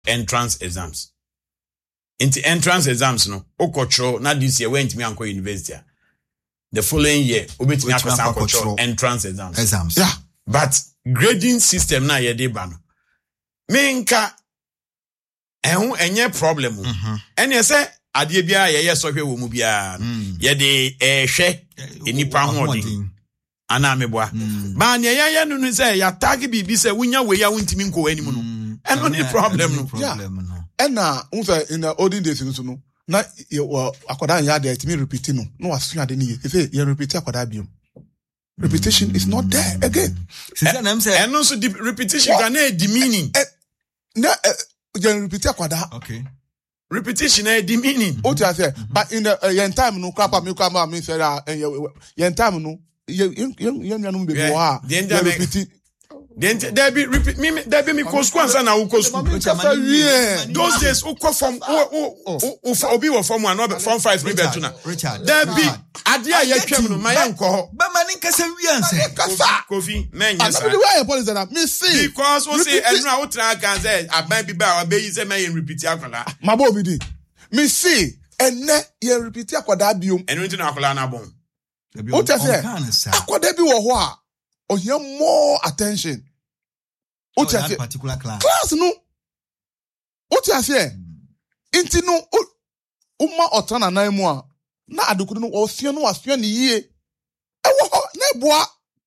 entrance exams. Into entrance exams no, okocho na this year went me anko university. The following year, obetimi akocho entrance exams. Yeah. But grading system na ye de ba no. Menka enye problem. And you say adie bia ye sohwe wo mu bia ye de hwe enipa hoodin ana meboa ba ne ye no say ya tag bibi say wunya we ya wuntimi nko anim no eno ne problem no and na in the olden days no na akoda nya de timi repeat no waso ade ne ye say you repeat akoda biom. Repetition is not there again. And also the repetition can the meaning. You repeat akoda. Okay. Repetition the meaning. What I say, but in the yen time no krapa me kwama me say yen time no yen be boa. Repeat. Then there be repeat me there be me ko school answer na wo ko school. Those days who come from obi wo from one from 5 me betu na. There be ade a yetwam no my enko ho. Ba mani kasa wianse. Kofi men yes. I know why police na me see. Because we say enu a wo tran kan say aban bi ba we yi say men repeat akola. Mabo bi di. Me see enne ye repeat akoda biom. Enu nti na akola na bon. What I say? Akoda bi wo ho a or hear more attention. What you say? Particular class no. What you say? Inti no uma otana na emu a na adokudu no osua no asua ne yie. E wo ho na eboa.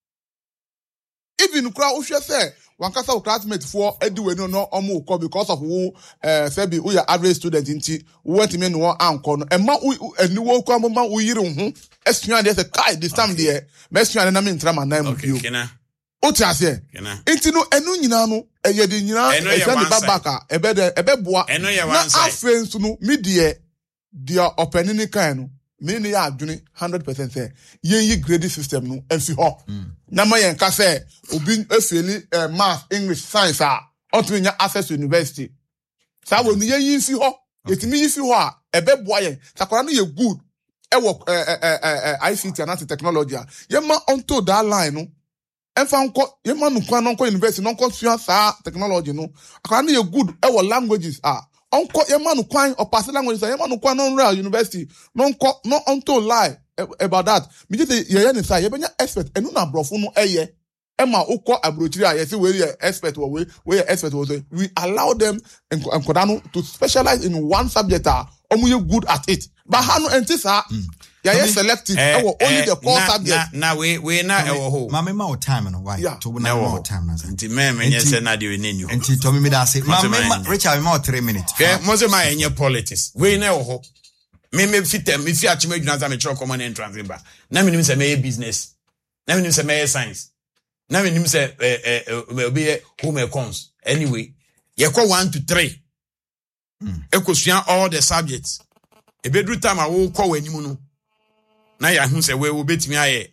Even kra ohwe say wankasa wo classmate for edi we no omo ko because of wo say be we average student inti wo wetime no anko no ema eni wo kwa mo ma wo yire ho asua de say kai this time there me asua na me ntra ma na emu bio. What you say? Inti no enu nyina no eye de nyina e say the babaka ebe boa na afensu no me de opening kan no me ne ya adwene 100% say yen grading system no enfi ho na ma yen ka say obi efeli math English science a otunya access to university sa wo ni yen fi ho yetimi yi fi ho a ebe boa yen sakora no ye good e wo ICT and technology yen ma onto that line no enfa nko yema no kwa no university no nko sua sa technology no akara no ye good e wo languages onko yema no kwan or pass languages yema no kwan no real university no nko no onto lie about that me just ye ne say ye benya expert enu na brofo no eye e ma ukọ abrochiri a ye say we expert we expert we allow them enkodano to specialize in one subject omu ye good at it but how no entisa yeah, selective. Only the core subject. Now we na ewo ho. Mama ma o time no why? To na o time na. Nti me say na de we nenu. Nti to me da say. Mama Richard ma o 3 minutes. Okay, mo say ma enye politics. We na ewo ho. Me fitem me fi achime adwuna za me tro common entrance ba. Na me nim say me business. Na me nim say me science. Na me nim say obi home econs. Anyway, ye call 1 to 3. Ekosua all the subjects. Ebedru time a wo call wanimu no. Na ya hu say we obetimi aye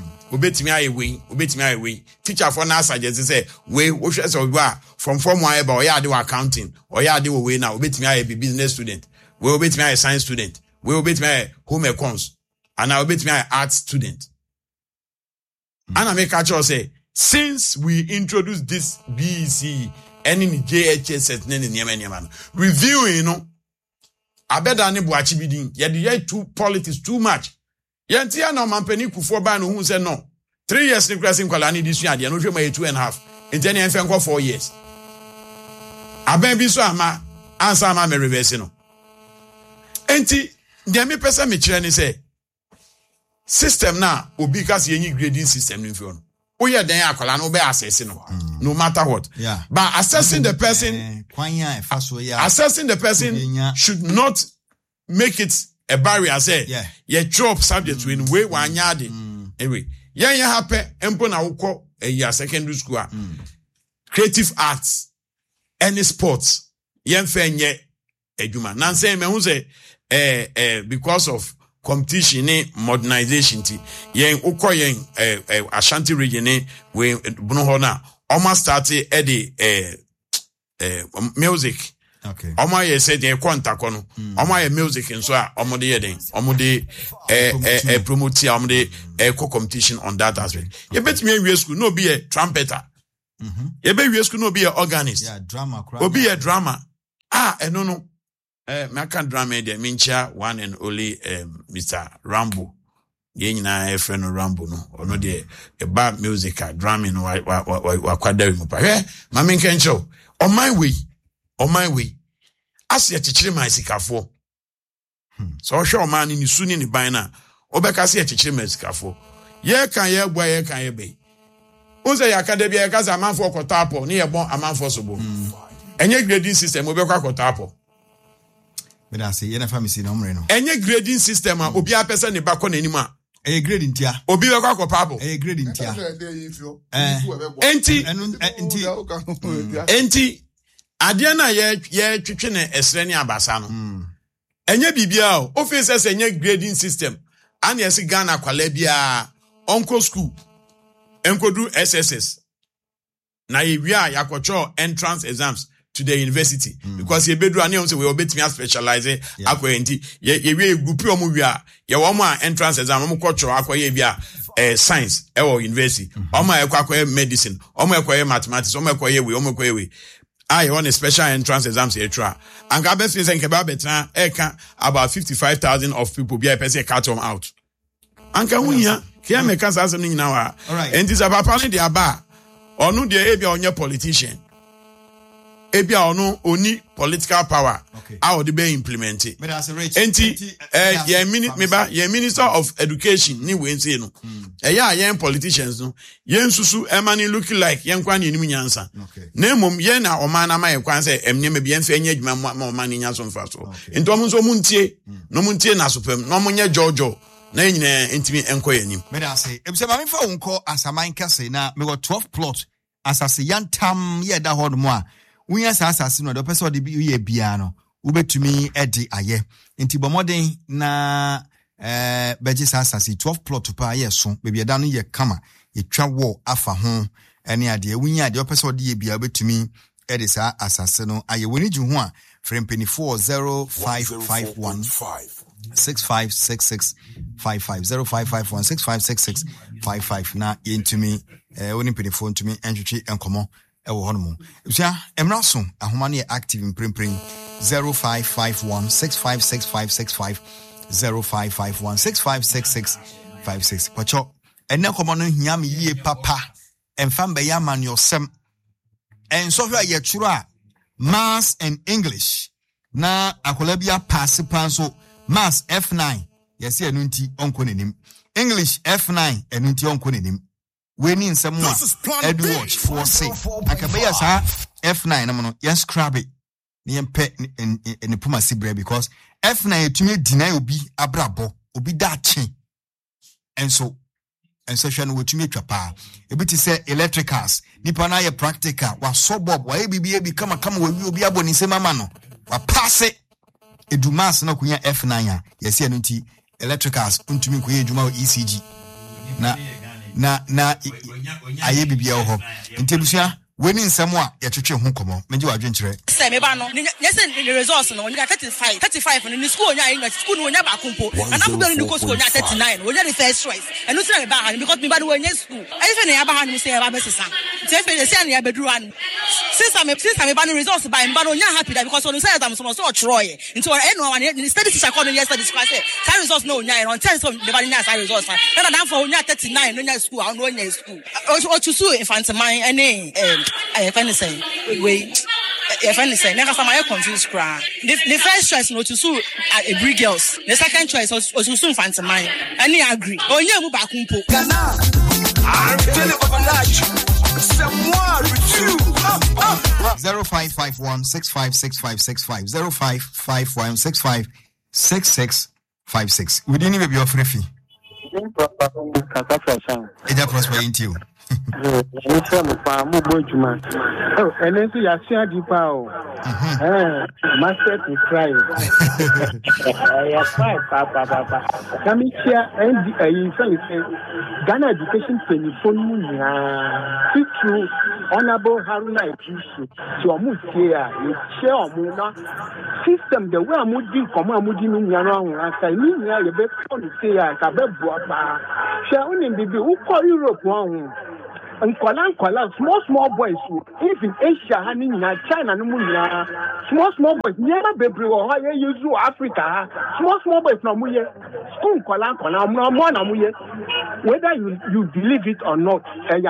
we teacher for na suggest say we hwe say obi a from form 1 ba o ya de accounting o ya de we na obetimi aye be business student we obetimi aye science student we obetimi aye home econs and na obetimi aye art student and make catch say since we introduced this BEC and in JHS and in reviewing no abeda ne boachi bidin ye de too politics too much. Yantia na mampani kufo ba no hu say no 3 years ni krasi nkwala ni disu ade no hwema 2.5 nteni enfe nkọ 4 years aben bi so ama ansa ama me reverse no enti de me pesa me kire ni say system na obi kasi yenyi grading system ni mfio no oye den akwala no be assess no no matter what but assessing the person should not make it a barrier say ye drop subject when we wanyade anyway yen happen empo na wukọ a secondary school creative arts any sports yen fe nye adwuma nan say me hu say because of competition modernization ti yen wukọ yen Ashanti region we bunu ho na almost started at the music. Okay. Omo ye say dey contact no. Omo ye music nso a omo dey den. Omo dey promote omo dey co-competition on that aspect. You bet me we school no be a trumpeter. You bet we school no be a organist. Yeah, drama. Obi a drama. no. I can't drama the Mincha, one and only Mr. Rambo. Ye nyina e friend Rambo no ono de e ba music drumming wa kwadawi mo pa ma me nkan show on my way as ye chichire man sikafo so show man ni suni ni ban na obeka se ye chichire man sikafo ye kan ye gbo ye kan ye be unse ya academy ye ka za amanfo okotapo ni ye bon amanfo so bo enye grading system obekwa okotapo me da say ye na family no mre no enye grading system obi a person ne ba ko nanim a grade ntia obi we kwa pabo grade ntia enti ade na ye twetwe ne esre ne abasa no enye bibia o office enye grading system and yes Ghana kwala bia onko school enkodu SSS na ye wia yakocho entrance exams to the university because ye bedru ani say we obetimi specialize akwenti ye we group o mu wia ye wo mu entrance exam mo kocho akoye bia science e wo university o ma akoye medicine o ma akoye mathematics o ma akoye we I want a special entrance exams here try and ga be say nke ba betra e kan about 55,000 of people be a person cut them out anka hunya kia me kan asem ni nyina wa enti sa papa ni dia ba onu dia e bia onye politician ebia ono oni political power how they be implement it enti ye minister of education ni we say no ye politicians no ye nsusu emani looking like ye nkwa ni nim nyansa na mom ye na oman na mai kwan say emnyeme bi enfe anya adwuma ma oman ni nyanso mfa so enti omo nso muntie no muntie na sopem no monye jojo na nyina entimi enko yanim me da say ebise ma me fa wonko asaman kase na me go 12 plot asase yantam ye da hodo mo a Unya asase no de person de bi ye bia no ubetumi edi aye enti bomoden na beji asase 12 plot pa ye so be bia da no ye kama ye twa wo afa ho ene ade unya de person de ye bia ubetumi edi sa asase no aye woni ju ho a frempeni 40551 6566 55 0551 6566 55 na yentumi woni penifo ntumi entwetwe enkomo ewo hono usia emraso ahoma ne active imprempren 0551 656565 0551 656656 pacho enne komo no hia me yie papa emfam be ya man yosem enso hwa ye churu a maths and English na akola bia pass panso maths F9 yesi enu nti onko nenim English F9 enu nti onko nenim we need someone Edward for say akabaya sa F9 na mo yes scrap it ni empe ni puma sibre because F9 etumi deny obi abrabo obi da chen enso hwe no wetumi atwa pa ebi ti say electricals nipa na ye practical wa so bob wa ebi bi kama wa obi abo ni se mama no wa pass edumas na kunya F9 a yesi anu nti electricals ntumi kunya eduma ECG na aye bibia ho ntebusia weni nsemo a yetwetwe ho komo menje wa dwenkyere se me ba no nyese the results no nya 35 no ni school nya English school no nya ba kompo ana ko do ni ko school nya 39 wo nya the first choice enu tira me ba han because me ba no nya school ayi fe na ya ba han se ya ba besesa se fe se na ya beduru an since me ba no results ba me ba no nya happy that because on say that so chroye into enu wan ni study teacher call no yesterday discuss say results no nya on tell so me ba nya say results na dan for nya 39 no nya school no nya school o chusu infantimine ene I find say never some I confused cry. The first choice no to sue a big girls. The second choice was to soon find some mine. And I agree. Oh yeah, move back kumpo. I'm telling you 0551 656565 0551 656656. We didn't even be free fee. Eja prosper into you. And then you are sharing the power. Master to try. Papa. Come here and Ghana education telephone. True, Honorable Haruna Ijusu. So I'm here. You share Muna system the way I'm doing. Come on, I'm doing. You know, I mean, you better say I can't be brought back. Share only the who call Europe one. small boys even Asia China small boys never baby or use Africa small boys no muye school whether you believe it or not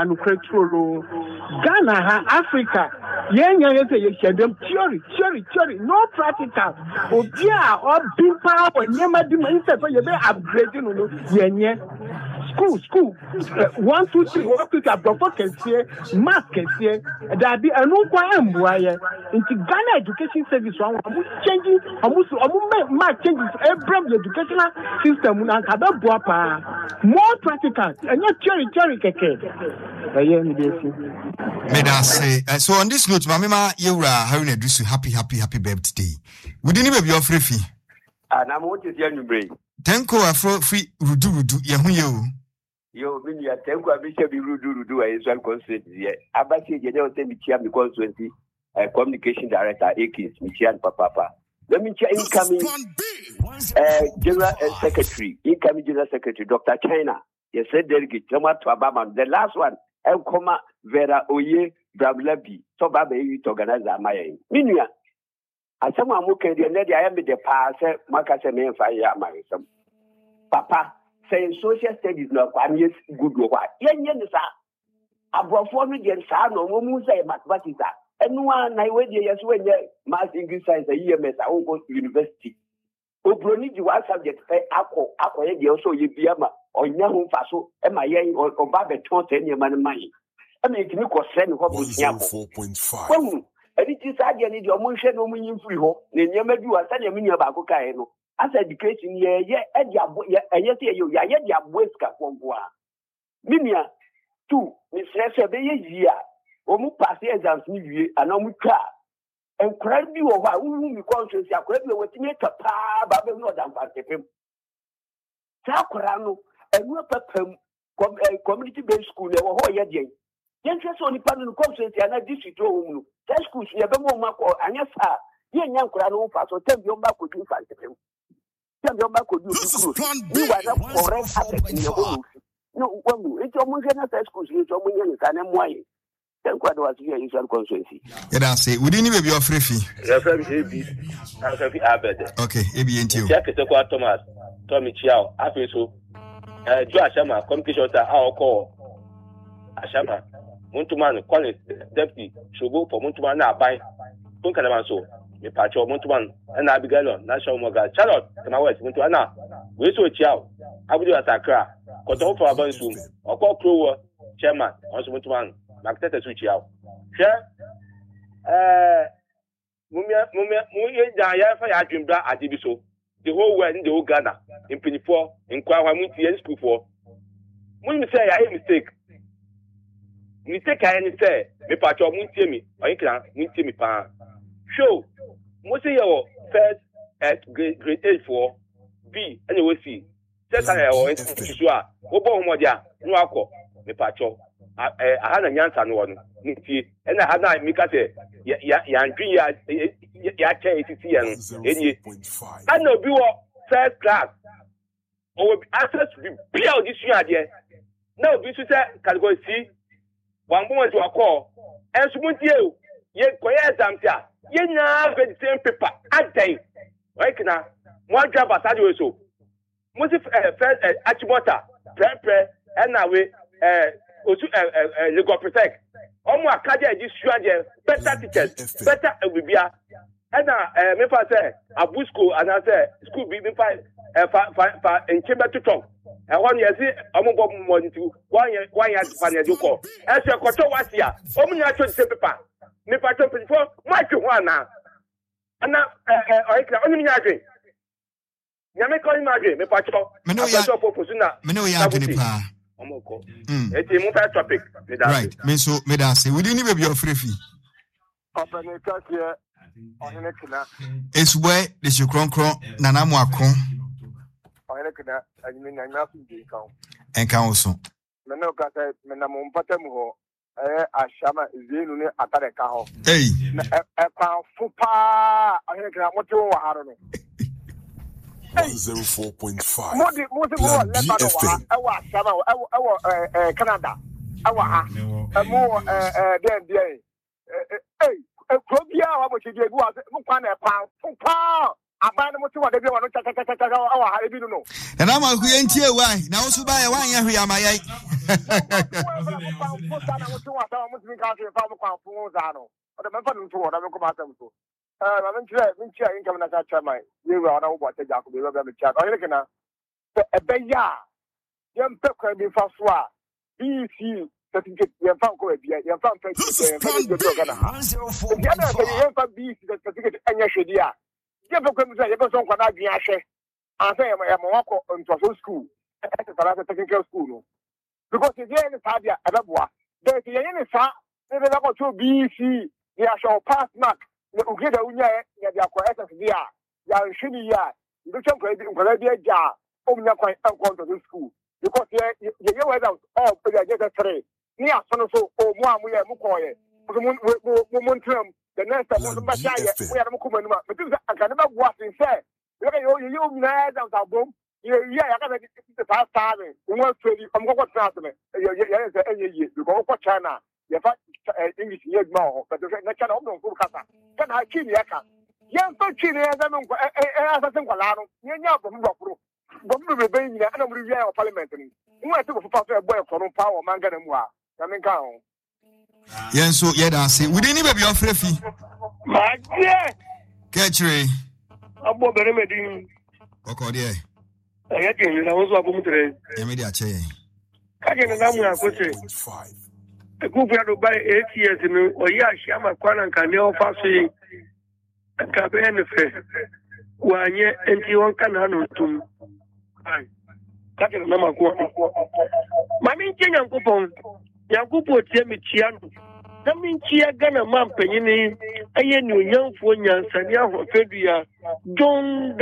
Ghana Africa them theory no practical obia or big power never do upgrading school 1 2 3 1 2 3 math that be into Ghana education service changing changes every educational system more practical and not theory so on this note mama Yura Haruna Dusu happy birthday we didn't even be your free fee and I'm what is your brain Tenko afro free rudu yehu yo mini ya tenko abisha bi rudu Israel constituency ye abasi je dey say michia mi constituency communication director Akins michia papa let me check incoming general secretary Dr. China you said delegate to Obama the last one Elkoma Vera Oye Bramlabi so baba you to organize amaye minia asama amuke de na dia me de pa se maka se me fa ya amaye sam papa say social studies no kwam yes good wo kwa yenye ni sa abrofo no de sa no mo say mathematics enu na we de yes we nye math English science EMS go university obroni di one subject fe akọ ye de so ye bia ma onya ho faso e ma ye oba beton te ne man man e ma ekimi ko se ne ho bo tia ko edi ti sa je ni de omo hwe no munyin free ho ne nyema bi wa sa ne munya ba ko kai no as education ye e di abo ye te ye di abo eska kwonko a minia tu ni stress be ye yia omu pass exams ni wie ana mu twa enkura bi wo ha wu mi conscience akura bi wo timi ka pa ba be no dan patepem sa akura no enu papam community based school e wo ho ye de yen so ni pa no conscience ana district o mu no test schools ye be mo ma ko anya sa ye nya nkura no fa so tem bi o ba ko du patepem tem bi o ba ko du school ni wa na correct aspect ni o no wo it's almost na test schools it's almost ni ka na mo aye then what was here Israel constituency yeah say we didn't even be free fee reference AB Abed okay ABNTO check it ko Thomas Tommy Chiao afeso Jo Ashama communication ta call Ashama Muntuman Collins deputy Shogo for Muntuman na abai tun kana man so me pacho Muntuman na Abigail national moga Charlotte kama west Muntuman na we so Chiao abudu asakra ko to for abansu okọ krowo chairman on Muntuman Makete switch out. Share Mumia ya fa ya dwimbra adibiso. The whole world in the whole Ghana in 24 in Kwawa Muti school for. Mun say ya mistake. Mistake I any say me pacho muntie mi. Oyin kran muntie mi pa. Show. Mo say your first at grade 8 for B anyway C. Second or into a obo homodia no akọ me pacho. Ahana nyansa no no nti ena hana mika se ya ndwi ya che etiti ya no eni ana obi wo first class o access to be build this year there na obi so say category C wan bo to akọ enso muntie o ye koye exam tia ye na the same paper adai right na mo driver sadi we so mo si first achibota pre ena we osu legal protect omo akaja edi suaje better teachers better bibia na me fa say abu school and say school bi fa enchebe tutok e won ye si omo bob mo ntu wan ya fa na joko e se koto wasia omo nya cho the paper me pa to before ma twe ho ana oikra oni nya adwen nya me ko ni ma adwen me pa to me no ya me no ya adwen pa it's a multi topic. Right. Me so me da say we didn't be your free fee. It's where the shukron nana mo akron. En kan oso. Me no ka say me na mo mpata mu ho ashama zenu ne atare ka ho. Hey. E pa fupa ahene kra mo te wo haro no. 104.5 Canada. awa mo den probia wa mo chidi egu ase mo kwa na pa aban mo ti wa de bi wa no cha awa ha ebi no na na ma ku yentie wai na wo so ba ye wan ye hwe amayai technical school. Because if you're in the Sadia, there's any far, they never go to BC, they are show pass mark, the Ugida Unia, they are quite there, they are shitty yard, you don't go to a jar, Omnia quite uncle to the school. Because you know, all just three. Near so, or one we are Mukoye, Mumuntum, the next time, we are Mukuman, but I can never watch and say, you mad out boom. Yeah, I got the past time. We want to I'm going to translate. You go for China. You find English years more, but the next of them who can I kill Yaka? Young Chile as I think Walano, you know, from the baby, and I'm reviewing parliament. You want to go a boy from power, Manganamwa. Coming down. Yes, so I say, we didn't even be off fee. My dear, catch me. I'm more better. Okay, I can't also have a today. Immediately. I can't know what to say. A group to buy 8 years in or Shama Kwan and Canel Fassi and Caben Fair. 1 year and you won't can handle to. That is number one. Mammy Jan Coupon, Yakupo Temichian. That means she are gonna mump penny. I knew young for young Sanya for Febia. Don't.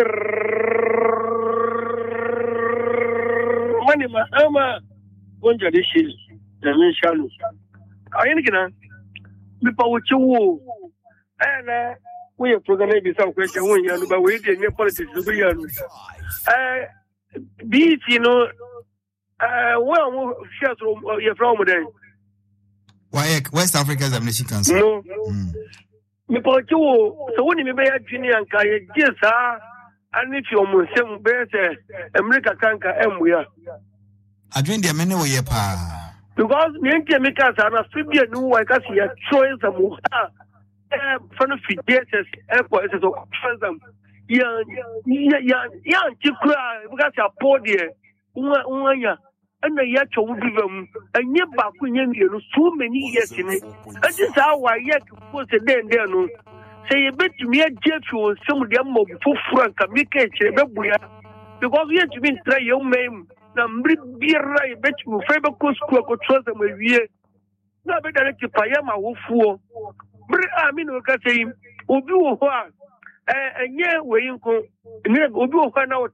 Money, my ama, one judicial, the Michel. I ain't gonna be power to and we are programming some question when you're about waiting your politics to be beat, you know, well, shares your from there. Why, West Africa is a Nation Council. No, me power so when you may have Junior and Kaya, yes, and if you're Muslim, better, America can't come we are. I drink the many way pa. Because the makers are not free new I can see a choice of front of theaters, airports, or them. Young, you cry because you're poor dear. And the yacht will give them a near back when you so many years in it. And this is how I yet was a day and there. No. Say a bit to me a jet or some of them for Frank and make it because we have to be try your name. Now, be right, bet you favor coast trust them with you. Now, better to Payama who fool. I mean, we can say, Obu, and yeah, where you go, Obu, out.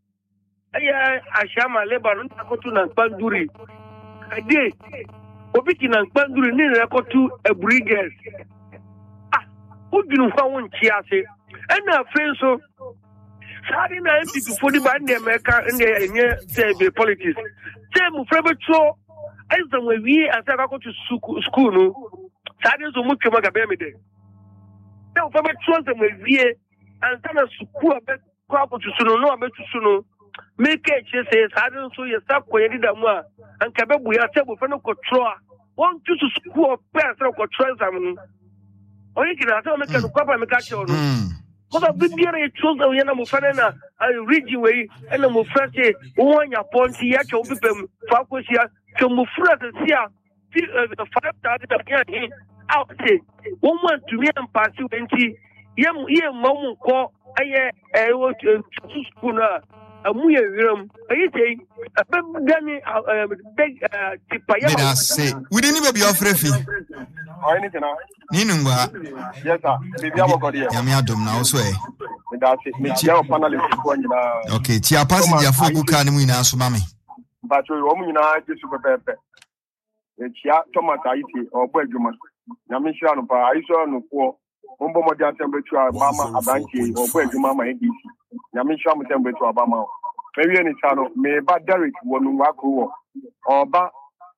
I shall my Lebanon, Kotu and Panduri. I did. Obikin and Panduri near a brigade. Who didn't find Chiase? And our friends so. Saturday night to 40 band America and the politics. Same favorite show. As the way we as I go to school, no. Saturday so much of a baby day. Now, favorite shows them with we and tell us school about crop to Suno, no, about to Suno. Make it, she says, I don't so you stop when you did that one. And Kababu, we are table for no control. Want you to school pass or control them. Or you can have to make a crop and make a because I've been here, chose the Yana Mufana, I read you away, and the Mufrate, one your ponty, yet you open them, Facosia, to Mufrata, the 5,000 out say, 1 month to me and pass you, and see, Yam Mom call, I want to school, a muya room, I say, a big Tipaya. Say, we didn't even be off refi. Or anything. Ninunga. Yes, sir. Maybe I will go there. Yamiadum now, so that's it. Okay, Tia passing your folk can win us, mammy. But you woman, I just super pepper. It's ya tomato or Belgium. Yamishan, I saw no poor. Umbo temperature, Mama, Abanki, or Belgium, Mama, ADC. Yamishan temperature, Obama. Maybe any channel, may bad Derek, one Waku, or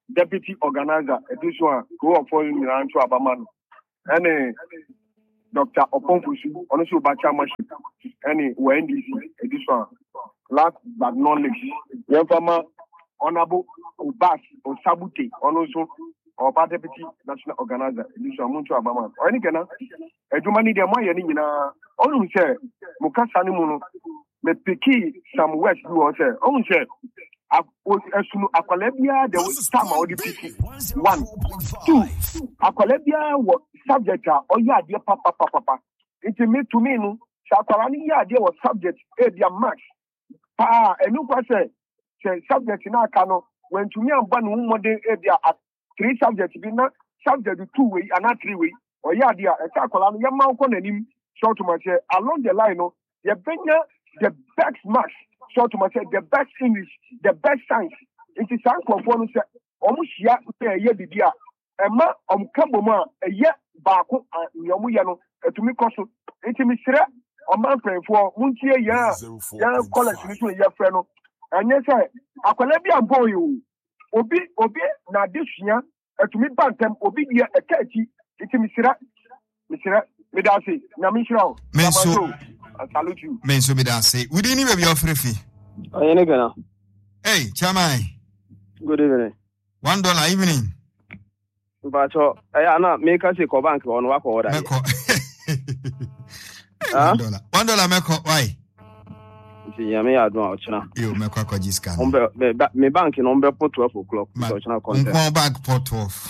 deputy organizer edition go of all Mirancho Abaman and Dr. Oponfusu also Bachamashi and NDC edition last but not least Yamfama Honorable Ubas or Sabute also or deputy national organizer edition Muncho Abaman or any kana Edumani de Moyanina only say Mukasani Muno me piki some west do or say only say Akwalebia the time or the piki 1 2 Akwalebia what subject or ya dear papa it me to me no Shakwalani ya dear was subject dia max and no question say subject in our cano when to me and one modern area at 3 subjects be not subject to 2 way and not 3 way or ya dear a Shakwalani ya mount on him short to my say along the line no ya benya the best maths, so to myself, the best English, the best science. It is time for one to say, almost ya a year the year. A man Kamboma, a year Baku, and Yamuyano, to me cost it me sir, a man paying for Muntia, young college, your friend. And yes, I can let me boy you. Obi, now this year, to me bantam, Obi, a catchy, it's me sir, Medasi, Namishra, I salute you. Men so be that say. We didn't even be offering fee. Hey, Chamai. Good evening. $1 evening. But I not make us a bank on work order. $1 make why? Yeah, me I don't know. You make a discount. Me bank in 12 o'clock. One bank for 12.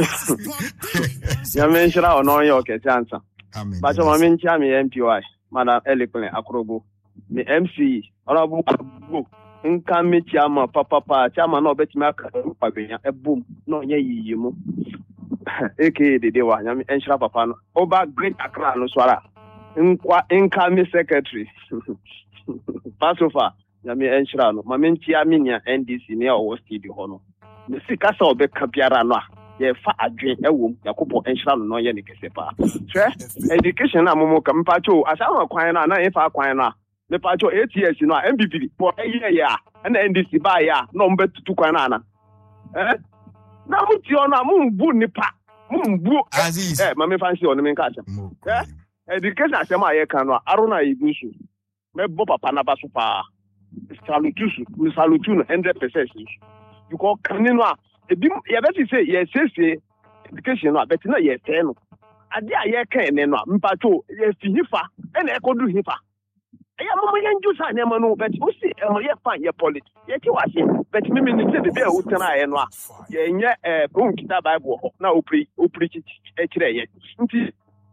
Yeah, me sure I know your answer. But I mean, Chami MPY. Madam Eloquent Akrobo, the MC, Honorable Nka me chama papa chama no bet me aka a boom no ye yimu aka the dewa nyame enhira papa no oba Great Accra no swara nka me secretary pasofa nyame enhira no ma me ntia me nya NDC ne o studio ho no me sika sa obeka biara no a ye fa adwen ewom yakopo enhira no ye ne kesepa hwe education na momo kam pacho asama kwan na ye fa kwan na me pacho 8 years no MPP for a year ya na NDC ba ya no mbetutu kwan na na muti ono ambu nipa mbu Aziz ma me fancy ono me nka education asema ye kan no aruna ibusu me bo papa na baso pa salutu 100% because kanino ebi ya beti say ye say education no beti na ye fe no ade a ye kan ne no mpacho ye fi hifa e na ekodu hifa eya mama ye njusa ne ma no beti o si ye fan ye politics ye ti wase beti me ni say be o tena ye no a ye nye bon kita bible ho na o preach e kire ye nti.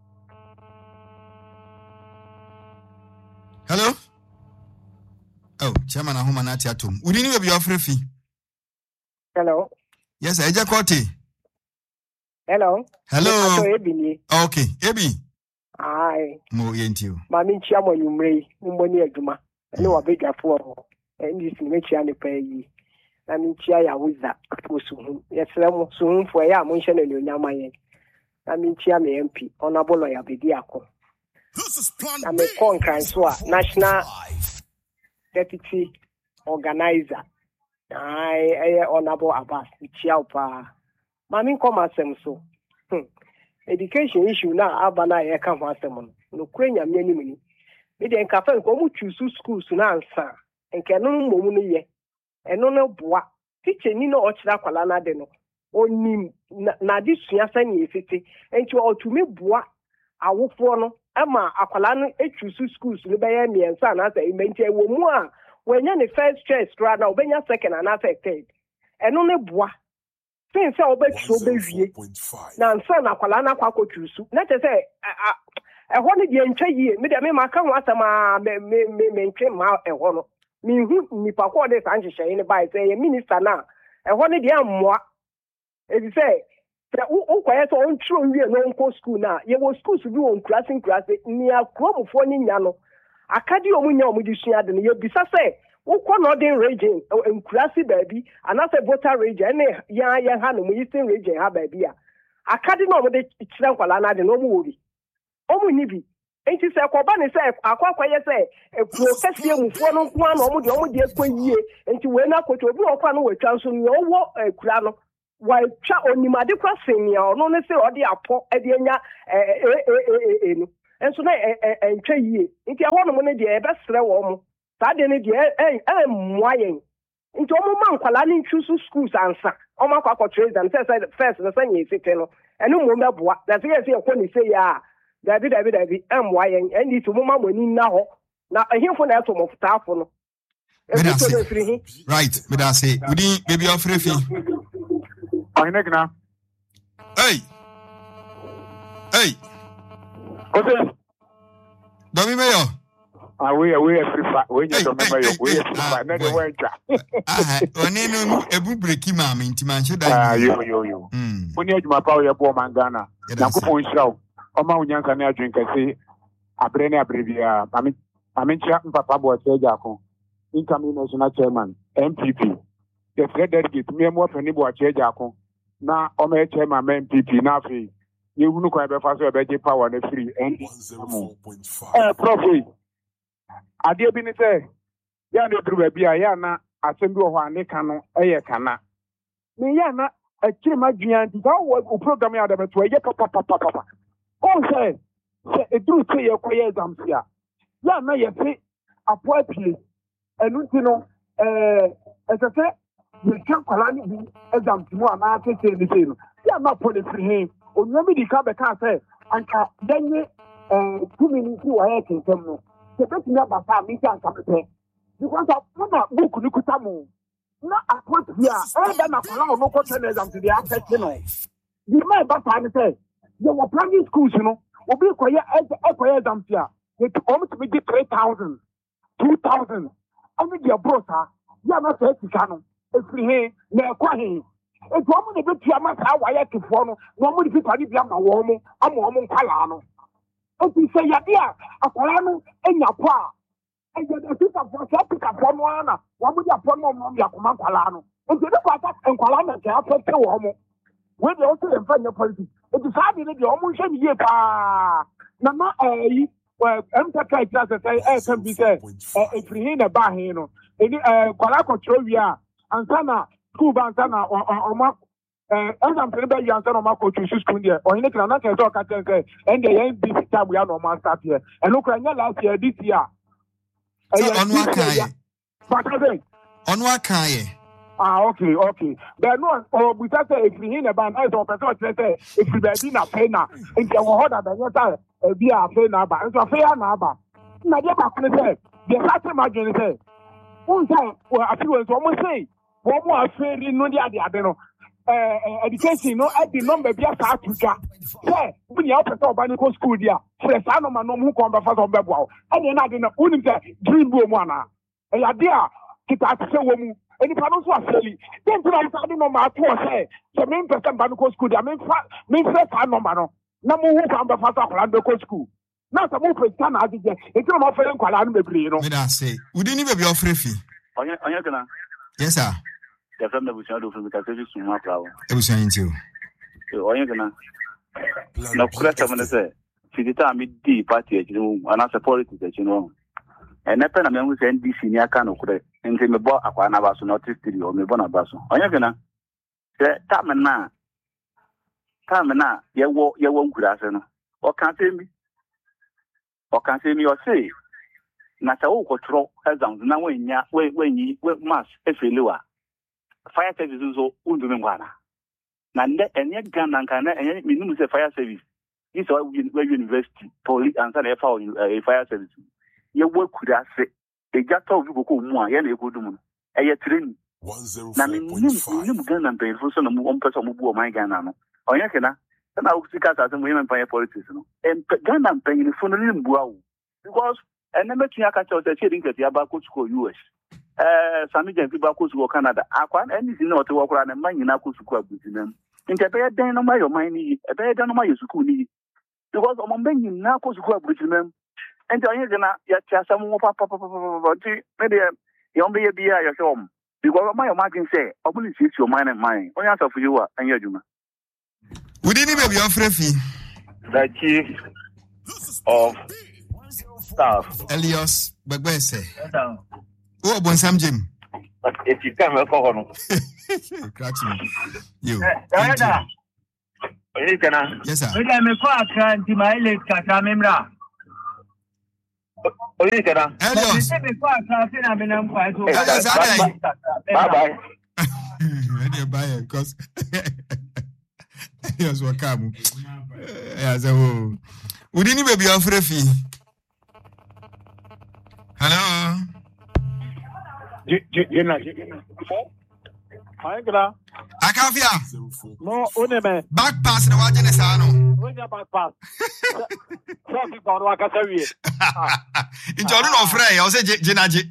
Hello. Oh, Chairman Ahoma Nati Atom. We didn't be offering fee. Hello. Yes, Eja Kote. Hello. Okay, Ebi. Aye. Mo yenti. Mami chiamo nyumrei, mboni aduma. Ene wabega fo. Ndi simechi ane peyi. Na minchia ya wiza osuhun. Yesremo suhun fo ya mo nhye na nyama yen. Na minchia me MP, Honorable ya bedi akọ. Na me kon so a National Deputy Organizer. Honorable Abbas, Chiaupa. Mami come asem so. Education issue na abana ye kan asem no kwenya miani mini. Me de nkafa nko mu choose schools na ansa. Nke no momu no ye. Eno no boa. Teacher ni no ochira kwala na de no. Onim na di suasa ni efete. Enti otumi boa awofo no ama akwala no choose schools no be ye miensa na asa imenti ewo mu a wenya ne first choice kra na obenya second and third eno ne boa since obetro bewie na nsa na kwala na kwako twusu na te say ho ne de ntwa yie me de me maka ho asama me ntwe ma ho no me hu nipa ko de san hyehyɛ ne bai say minister na ho ne de ammoa e di say o kwaye so on tro wie no nko school na ye wo schools bi won krase ni akromfo ni nya no akadi omunya omudi sua de no ye bisa say ukọ northern region nkurasi baabi anase voter region ne ya ha no eastern region ha baabi a akadi no omudi kire nkwala na de no mu wobi omunyi bi enti se koba ne se akwakwa ye se professor mufo no nko na omudi ekọ yie enti we na koto obi okwa no watwa nso no wo kura no why cha onimade kwasenia ono ne se odi apo e de nya no enso na entwa yie nti ehwo no ne de e be sere wo mo sa de ne de mmoa yen nti omo ma nkwala ne ntwusu schools ansa omo akwa trade and first na sanye sike no eno mo meboa na se ye ekwo ni se ya dabi mmoa yen endi to mo ma mani na ho na ehimfo na eto mo futafo no right me da say we din baby ofrefi Ohinegna. Hey. Okay. Domi Mayo. We prefer. We just Domi Mayo. We prefer. Na de wencha. Oni no ebu breaki ma me nti man sheda. Yo. Oni adwuma pa we bo mangana. Na kupon hiraw. Oma unyanka na adwen kase abre na abrebia. Mami ncha papa bo teja ko. Incoming national chairman MPP. The delegate me mo fani bo teja ko. Na ome chairman MPP na afi ye hunu kwa be fa so be je power na free and 104.5 prof ade bi ni say ya na duru ba bia ya na asem bi wo ane ka no eye kana me ya na akiri madua nti ka wo program ya da beto ye papa on say eduru say ye koye exam sia ya na ye fi appointment enu ti no esese ye kan kwala ni bi exam ti mo ana tete ni say no ya na police hin onwemi di ka be ka say anka denye 2 minutes wa ye kentem no se beti na ba fa mi kan ka pe because of na book ni kutamu na appoint here e na kwala no ko ten exam ti dey affect no di mai ba fa ni say you were primary schools no obi koye exam ti a it almost be 3,000 2,000 ami dia brosa ya na say tika no efiri he na ekwa he etu omo ne betu amaka waya kefo no na omo di pipa ni bia ma wo mo ama omo nkwala no etu se ya dia akwala no enya po a eje de pipa fo so pipa fo no ana wo mo dia po no mo ya kuma nkwala no etu de kwa ta nkwala na ka afete wo mo we de o se enfa nya politics etu sa bi ne de omo hwe ni ye pa na ma yi MPK class can be said if he na ba he no eni kwala control wi a ansana school ba ansana o exam pe be yi ansana o ma ko choose school there o hine kra na ke so ka ten say and the end this time we are no man start here and look anya last year this year so onu akan but onu akan okay but no we say if he na ban so person say if we be na pay na in the order that you say be a pay na ba so fair na ba na dey ba kun say the last imagine say one time afiwe so mo say wo mo aferi no dey ade no education no at the number be asa atuka say we dey open to ban ko school dia fresh no ma no mu ko ba fa so be bo e na ade na unim say dream bo mu ana e ya dia kita ate wo mu eni pa no so afeli den tira sa no ma to say so me person ban ko school dia me fresh no ma no na mo hu kan ba fa sa kwala ndo ko school na sa mo fresh na adije e tira mo fere kwala no bebre no me da say we didn't be ofrefi onye kana yes sir the from the bushado from the castle suma prawo e bushado nti onye kana na kura ta mane say fidita mi di party e jinu ana support it e jinu e na pe na me hu say NDC ni aka no kura nti me bo akwa na ba so na autistic o me bo na ba so onye kana se ta na ye wo nkura ase no o kan se mi o say na ta wo control exams na wenya wenyi mass efeliwa fire service so undumi ngwana na nde enye Ghana nka na enye minimum say fire service this we university police and say fire service ye wo kura ase e gata obi boko mu a ye na egodum eye training 105.5 na minimum Ghana pay for so na mu ompesa mu bu o man Ghana no onye kena na ukika sa mu yemen fire politics no Ghana pay ni fo no mbu awo because enemetu aka cha say chedin kati abako school US Sami Jen people ko school Canada akwa any sin no te wo kura na man nyina ko school abutinam nte be den no ma yo man ni e be den no ma yo school ni because o man nyina ko school abutinam ente onye gena ya tia sam wo papa ti me de yo be ye bia yo shom because ma yo magin say obuli si your mind and mine onye asafu you a anya adwuma we didn't be ofrefi the chief of staff Elios Begbese. Oh, Bonsam Jim. If you come, I'll yes, sir. Bye-bye. Because yes, welcome. Yes, we didn't even be afraid. Hello. I can't hear. No, only back pass the watching the sound. back pass. Traffic on Wakasari. In Jordan of Frey, I was a Jenaji.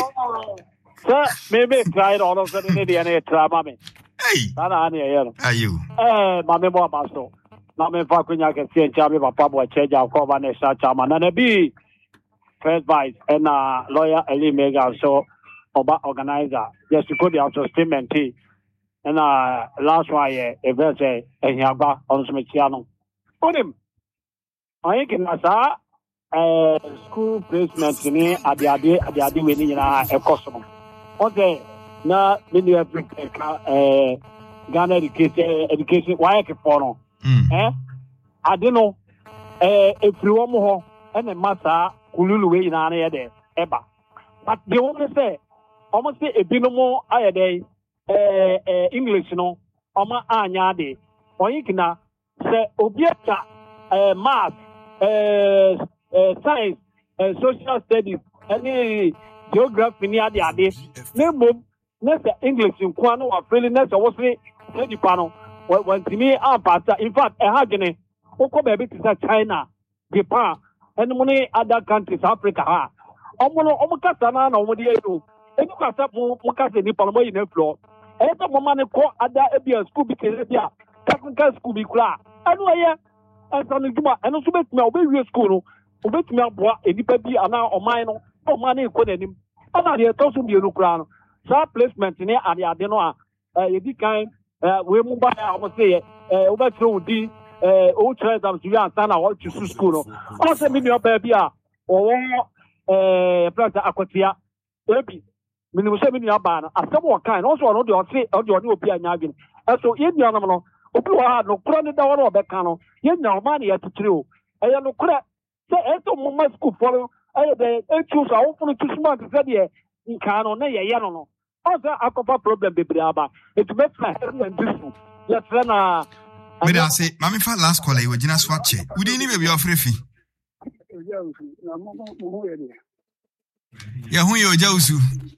Sir, maybe tried all of the DNA trauma. Hey, are you? Mamma Masto. Not me fucking I can see a job of Papa change our cover and such a man and a B. First vice and lawyer Eli Mega so Oba organizer just to put the auto statement tea. And last one, a verse and Yaba on Smichiano. Put him. I can school placement in here at the idea winning a customer. Okay, now, when you have Ghana education, why I can follow? I don't know. If you want more, and a master, Kululu in an area ever. But they only say, almost a binomo a day. English no oma anya de oyikina se obieta math science social studies any geography ni ade nemo nese English nko na wa feel nese wo se study pa no wantimi apata in fact hagene okọ baby to China Japan and money other countries Africa ha omo kasa na omo de edo enu kasa mo kasa ni pa mo yin floor ebe mama ne ko ada ebia school bi kele bia technical school bi kula anu aye asanu juma enu so betumi obewie school no obetumi aboa enipa bi ana oman no oman ne ko nanim ana de to so bi enu kula no sa placement ne ade no a yedi kan we mu ba ya o say obetro udi o try them to answer na what to school no o say mi no ba bia o planta akwatia ebi minimum say me aba na asem wo kan also no de o say o de obi anya adwene so ye nua no no obi wa ha no kro ne da wo no obeka no ye nua o ma na ye titire o eye no kro say eto mo ma school for eye de choose a wo funu to smart say de nka no na ye ye no also akopa problem bebre aba it make my and this ye trena me da say mama fa last call e wagina swatche we didn't even be ofrefi ya hu yo jawsu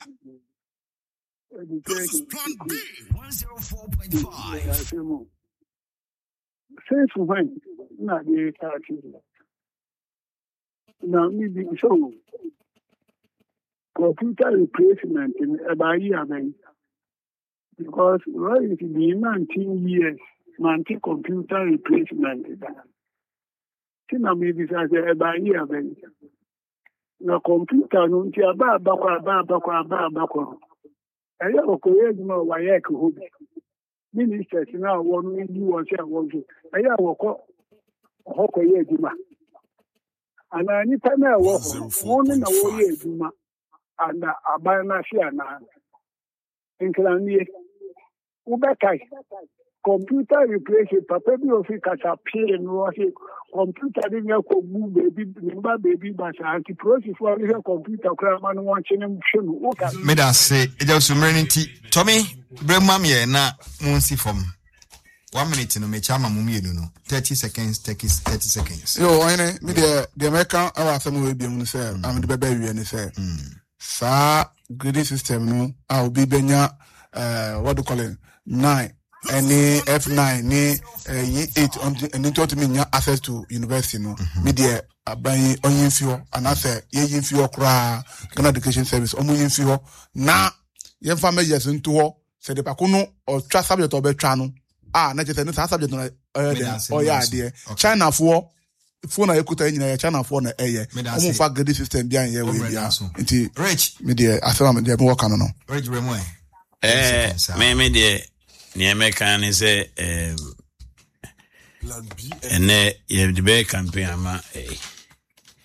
Plan B 104.5. Since when? Not the now, maybe so. Computer replacement in about year, because well, it be 19 years, 19 computer replacement. Now, maybe about year, now computer, no, I have a career, why I could ministers now one you was here. I have a hockey Jima. And I need time I walk morning away Juma and Abana Shiana. In Kalani Ubekai. Computer replacement, Papa Biofika appear and was computer didn't move baby, but anti-process for a computer crime and watching him. Meda say, it was humanity. Tommy, bring mammy na munsi from 1 minute no me chama mumie no 30 seconds. Yo, ene me the American our some we be say am the baby we say. Sa grading system no I will be benya what do call it 9 any F9 ni 8 and into me access to university no media aban onyin fio and after yin fio kra Ghana Education Service omo yin fio na yen fa measures into ho se de pakuno or twa subject obetwa no na je se no subject no ya de China for phone na ekuta nyina China for na omo fa grading system bia ye we bia nti rich media asema media mo work no rich remwe me de ni American is ene ye de be campaign ama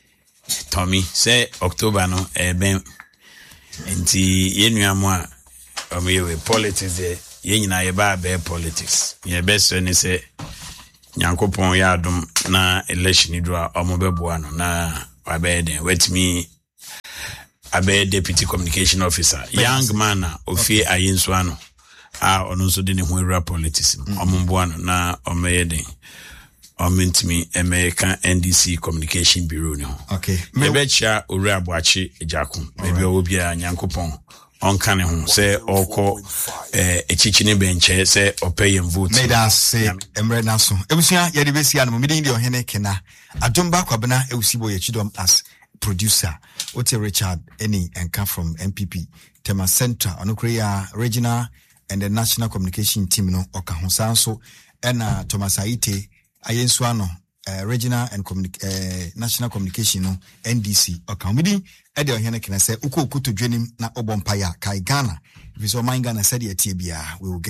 Tommy say October no ben nti ye nuamo a omewe politics there ye nyina ye ba be politics ye best ni say Nyankopon ya adom na election do a omobeboa no na abede wetimi abe deputy communication officer young man ofie ayinso ano ono nso de ne ho ewura politics omomboa no na omeyeden omentimi American NDC communication bureau no okay mebecha owura aboachi ejako maybe obi a Nyankopon onka ne ho se okọ echichi ne benche se opay vote made us say emre naso ebusia ye de besia no midin de ohene kena adumba kwabena ewusibo ye chidom as producer Ote Richard Eni Enka from MPP Tema Center onokreya regional and the national communication team no okahosanso ena Thomas Aite ayensuano regional and national communication no NDC okamidi e de ohene kena se uko to dwenim na obompaya kai Ghana biso man Ghana said ye tie bia we will get